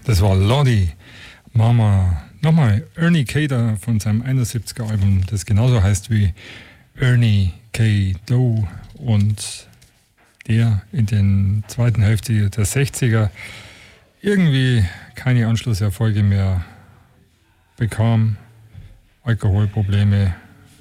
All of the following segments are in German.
Das war Lordi, Mama. Nochmal Ernie Cader von seinem 71er Album, das genauso heißt wie Ernie K. Doe und der in den zweiten Hälfte der 60er irgendwie keine Anschlusserfolge mehr bekam, Alkoholprobleme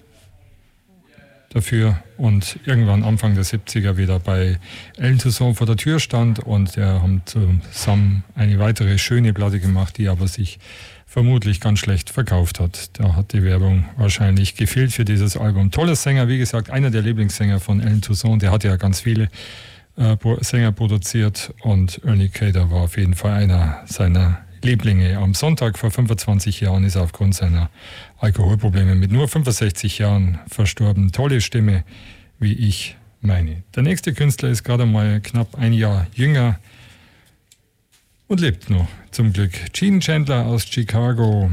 dafür und irgendwann Anfang der 70er wieder bei Allen Toussaint vor der Tür stand und er haben zusammen eine weitere schöne Platte gemacht, die aber sich vermutlich ganz schlecht verkauft hat. Da hat die Werbung wahrscheinlich gefehlt für dieses Album. Toller Sänger, wie gesagt, einer der Lieblingssänger von Allen Toussaint, der hat ja ganz viele Sänger produziert und Ernie Cader war auf jeden Fall einer seiner Lieblinge. Am Sonntag vor 25 Jahren ist er aufgrund seiner Alkoholprobleme mit nur 65 Jahren verstorben. Tolle Stimme, wie ich meine. Der nächste Künstler ist gerade mal knapp ein Jahr jünger und lebt noch, zum Glück. Gene Chandler aus Chicago,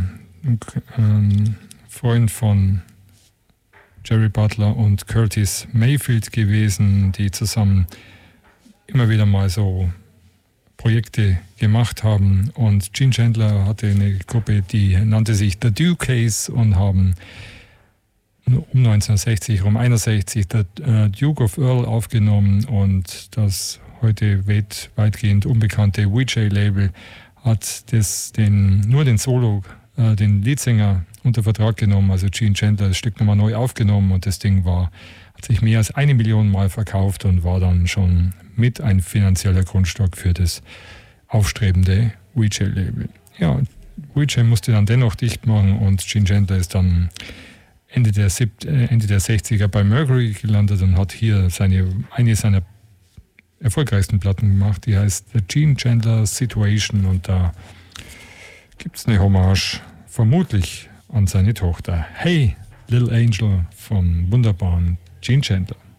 Freund von Jerry Butler und Curtis Mayfield gewesen, die zusammen immer wieder mal so Projekte gemacht haben. Und Gene Chandler hatte eine Gruppe, die nannte sich The Dukeys und haben um 1960, um 61 der Duke of Earl aufgenommen und das heute weitgehend unbekannte Vee-Jay-Label hat nur den Solo, den Leadsänger unter Vertrag genommen, also Gene Chandler, das Stück nochmal neu aufgenommen und das Ding hat sich mehr als 1 Million Mal verkauft und war dann schon mit ein finanzieller Grundstock für das aufstrebende Vee-Jay-Label. Ja, Vee-Jay musste dann dennoch dicht machen und Gene Chandler ist dann Ende der 60er bei Mercury gelandet und hat hier eine seiner erfolgreichsten Platten gemacht, die heißt The Gene Chandler Situation und da gibt es eine Hommage vermutlich an seine Tochter. Hey, Little Angel vom wunderbaren Gene Chandler.